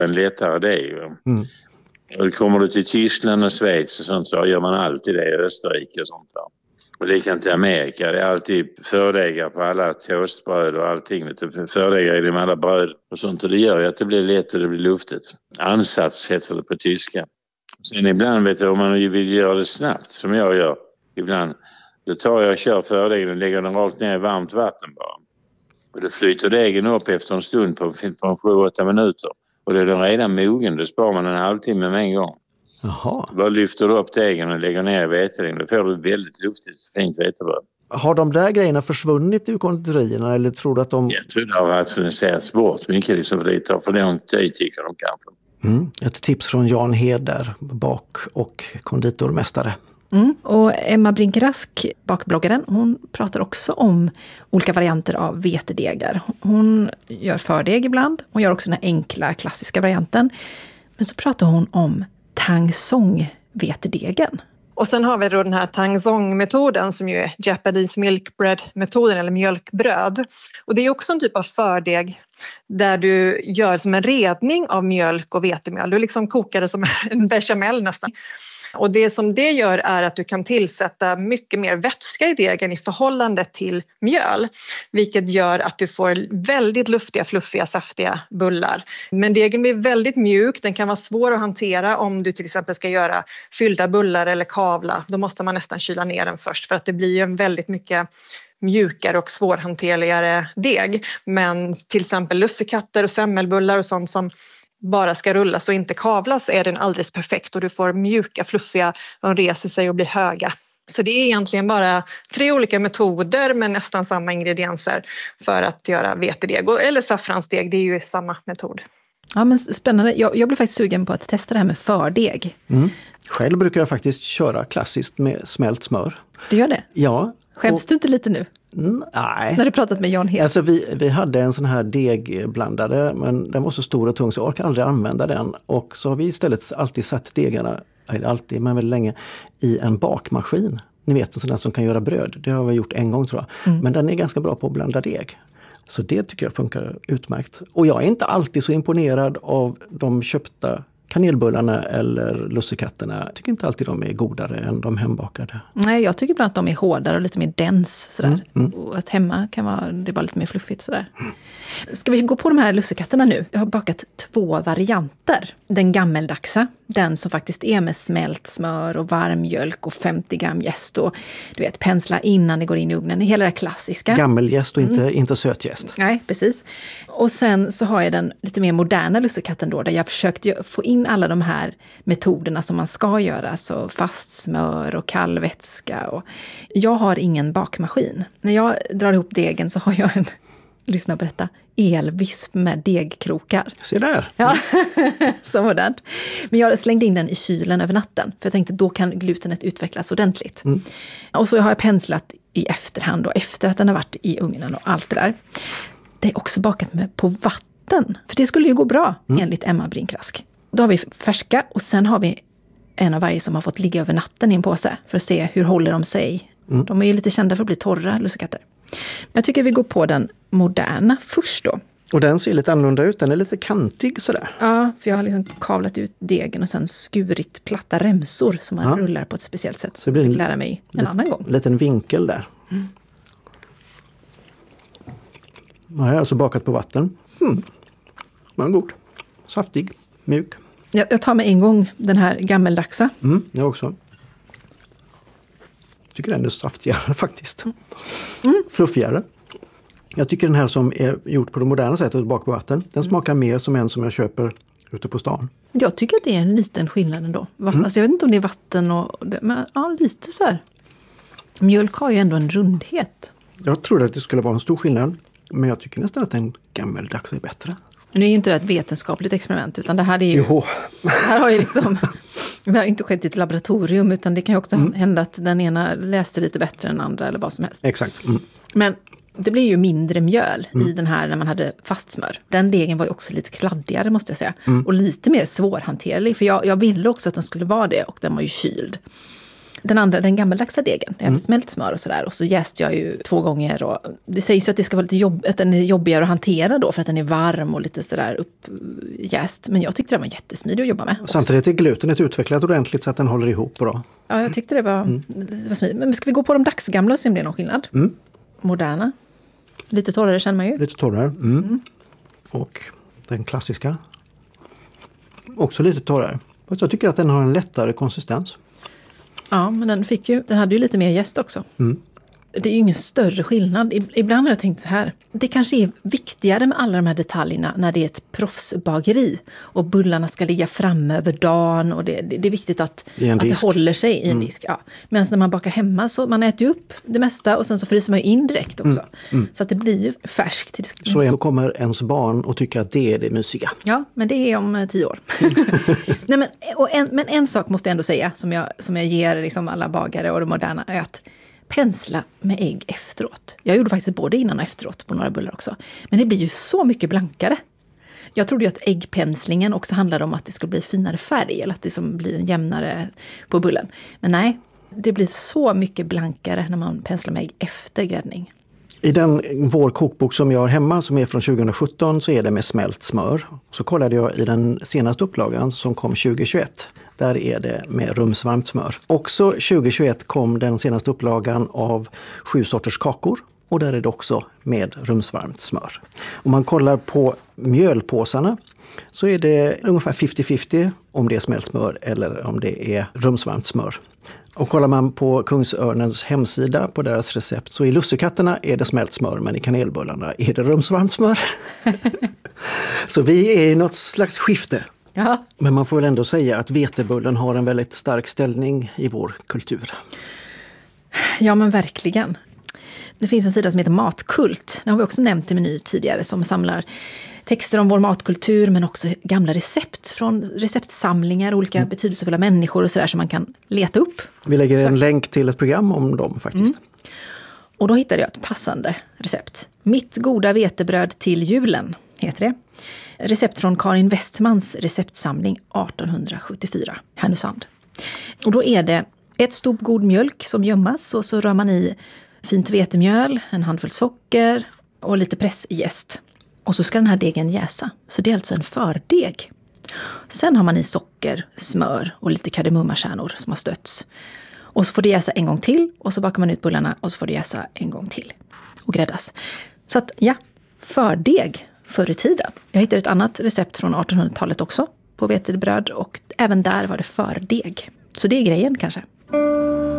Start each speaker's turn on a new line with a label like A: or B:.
A: en lättare deg. Och kommer du till Tyskland och Schweiz och sånt så gör man alltid det i Österrike och sånt där. Och likadant till Amerika, det är alltid fördegar på alla toastbröd och allting. Fördegar i de alla bröd och sånt, och det gör ju att det blir lätt och det blir luftigt. Ansats heter det på tyska. Sen ibland vet du, om man vill göra det snabbt som jag gör ibland, då tar jag och kör fördegen och lägger den rakt ner i varmt vatten bara. Och då flyter degen upp efter en stund på 7-8 minuter. Och då är den redan mogen, då sparar man en halvtimme med en gång.
B: Jaha.
A: Bara lyfter du upp degen och lägger ner i vetedegen, då får du väldigt luftigt, fint vetebröd.
B: Har de där grejerna försvunnit ur konditorierna eller tror du att de...
A: Jag tror det har rationaliserats bort mycket, liksom, för det tar för lång tid, tycker de kanske.
B: Ett tips från Jan Hed där, bak- och konditormästare.
C: Och Emma Brink-Rask, bakbloggaren, hon pratar också om olika varianter av vetedegar. Hon gör fördeg ibland, hon gör också den här enkla klassiska varianten. Men så pratar hon om tangsong-vetedegen.
D: Och sen har vi då den här tangsong-metoden som ju är Japanese milk bread-metoden eller mjölkbröd. Och det är också en typ av fördeg där du gör som en redning av mjölk och vetemjöl. Du liksom kokar det som en bechamel nästan. Och det som det gör är att du kan tillsätta mycket mer vätska i degen i förhållande till mjöl. Vilket gör att du får väldigt luftiga, fluffiga, saftiga bullar. Men degen blir väldigt mjuk, den kan vara svår att hantera om du till exempel ska göra fyllda bullar eller kavla. Då måste man nästan kyla ner den först för att det blir en väldigt mycket mjukare och svårhanterligare deg. Men till exempel lussekatter och semmelbullar och sånt som bara ska rullas och inte kavlas är den alldeles perfekt och du får mjuka, fluffiga, de reser sig och blir höga. Så det är egentligen bara 3 olika metoder med nästan samma ingredienser för att göra vetedeg. Eller saffransdeg, det är ju samma metod.
C: Ja, men spännande. Jag blev faktiskt sugen på att testa det här med fördeg.
B: Själv brukar jag faktiskt köra klassiskt med smält smör.
C: Du gör det?
B: Ja.
C: Skäms du inte lite nu?
B: Nej.
C: När du pratat med Jan Hed?
B: Alltså vi hade en sån här degblandare, men den var så stor och tung så jag orkade aldrig använda den. Och så har vi istället alltid satt degarna, eller alltid, men väldigt länge, i en bakmaskin. Ni vet, en sån där som kan göra bröd. Det har vi gjort en gång tror jag. Men den är ganska bra på att blanda deg. Så det tycker jag funkar utmärkt. Och jag är inte alltid så imponerad av de köpta kanelbullarna eller lussekatterna. Jag tycker inte alltid de är godare än de hembakade.
C: Nej, jag tycker ibland att de är hårdare och lite mer dens sådär. Och att hemma kan vara, det är bara lite mer fluffigt sådär. Ska vi gå på de här lussekatterna nu? Jag har bakat 2 varianter. Den gammeldaxa, den som faktiskt är med smält smör och varm mjölk och 50 gram jäst och du vet, pensla innan det går in i ugnen. Hela det klassiska.
B: Gammeljäst och inte sötjäst.
C: Nej, precis. Och sen så har jag den lite mer moderna lussekatten då, där jag försökte få in alla de här metoderna som man ska göra, så fast smör och kallvätska. Och jag har ingen bakmaskin. När jag drar ihop degen så har jag en, lyssna på detta, elvisp med degkrokar.
B: Se där!
C: Ja, så modernt. Men jag slängde in den i kylen över natten, för jag tänkte då kan glutenet utvecklas ordentligt. Och så har jag penslat i efterhand och efter att den har varit i ugnen och allt det där. Det är också bakat med på vatten, för det skulle ju gå bra enligt Emma Brink-Rask. Då har vi färska och sen har vi en av varje som har fått ligga över natten i en påse för att se hur håller de sig. De är ju lite kända för att bli torra, lussekatter. Men jag tycker vi går på den moderna först då.
B: Och den ser lite annorlunda ut, den är lite kantig sådär.
C: Ja, för jag har liksom kavlat ut degen och sen skurit platta remsor som man rullar på ett speciellt sätt. Så jag fick lära mig en annan gång.
B: En liten vinkel där. Jag har alltså bakat på vatten. Men god. Saftig, mjuk.
C: Jag tar med en gång den här gammeldaxa.
B: Jag också. Tycker den är saftigare faktiskt. Fluffigare. Jag tycker den här som är gjort på det moderna sättet bak på vatten, den smakar mer som en som jag köper ute på stan.
C: Jag tycker att det är en liten skillnad ändå. Alltså jag vet inte om det är vatten men ja, lite så här. Mjölk har ju ändå en rundhet.
B: Jag trodde att det skulle vara en stor skillnad, men jag tycker nästan att en gammeldags är bättre.
C: Nu är ju inte det ett vetenskapligt experiment, utan det här är ju... Här har ju liksom... Det har inte skett i ett laboratorium, utan det kan ju också hända att den ena läste lite bättre än den andra eller vad som helst.
B: Exakt.
C: Men det blir ju mindre mjöl i den här när man hade fast smör. Den degen var ju också lite kladdigare måste jag säga. Och lite mer svårhanterlig, för jag ville också att den skulle vara det och den var ju kyld. Den gammaldags degen, jag hade smält smör och sådär. Och så jäste jag ju 2 gånger. Och det sägs ju att det ska vara lite att den är jobbigare att hantera då för att den är varm och lite sådär uppjäst. Men jag tyckte den var jättesmidig att jobba med.
B: Samtidigt är glutenet utvecklat ordentligt så att den håller ihop bra.
C: Ja, jag tyckte det var smidigt. Men ska vi gå på de dagsgamla och se om det är någon skillnad? Moderna. Lite torrare känner man ju.
B: Lite torrare. Och den klassiska. Också lite torrare. Fast jag tycker att den har en lättare konsistens.
C: Ja, men den hade ju lite mer jäst också. Det är ju ingen större skillnad. Ibland har jag tänkt så här. Det kanske är viktigare med alla de här detaljerna när det är ett proffsbageri. Och bullarna ska ligga framme över dagen. Och det är viktigt att det håller sig i en disk. Ja. Medan när man bakar hemma så man äter ju upp det mesta. Och sen så fryser man ju in direkt också. Så att det blir ju färskt.
B: Så kommer ens barn och tycker att det är det mysiga.
C: Ja, men det är om 10 år. Nej, men en sak måste jag ändå säga. Som jag ger liksom alla bagare och det moderna. Är att pensla med ägg efteråt. Jag gjorde faktiskt både innan och efteråt på några bullar också. Men det blir ju så mycket blankare. Jag trodde ju att äggpenslingen också handlade om att det skulle bli finare färg. Eller att det som blir en jämnare på bullen. Men nej, det blir så mycket blankare när man penslar med ägg efter gräddning.
B: I vår kokbok som jag har hemma som är från 2017 så är det med smält smör. Så kollade jag i den senaste upplagan som kom 2021. Där är det med rumsvarmt smör. Också 2021 kom den senaste upplagan av 7 sorters kakor. Och där är det också med rumsvarmt smör. Om man kollar på mjölpåsarna så är det ungefär 50-50 om det är smält smör eller om det är rumsvarmt smör. Och kollar man på Kungsörnens hemsida på deras recept så i lussekatterna är det smält smör men i kanelbullarna är det rumsvarmt smör. Så vi är i något slags skifte.
C: Ja.
B: Men man får väl ändå säga att vetebullen har en väldigt stark ställning i vår kultur.
C: Ja, men verkligen. Det finns en sida som heter Matkult. Den har vi också nämnt i Meny tidigare som samlar texter om vår matkultur men också gamla recept från receptsamlingar, olika betydelsefulla människor och sådär som man kan leta upp.
B: Vi lägger en länk till ett program om dem faktiskt.
C: Och då hittade jag ett passande recept. Mitt goda vetebröd till julen heter det. Recept från Karin Westmans receptsamling 1874, Härnösand. Och då är det 1 stop god mjölk som gömmas och så rör man i fint vetemjöl, en handfull socker och lite pressjäst. Och så ska den här degen jäsa. Så det är alltså en fördeg. Sen har man i socker, smör och lite kardemummakärnor som har stötts. Och så får det jäsa en gång till och så bakar man ut bullarna och så får det jäsa en gång till och gräddas. Så att ja, fördeg förr i tiden. Jag hittade ett annat recept från 1800-talet också på vetebröd och även där var det fördeg. Så det är grejen kanske.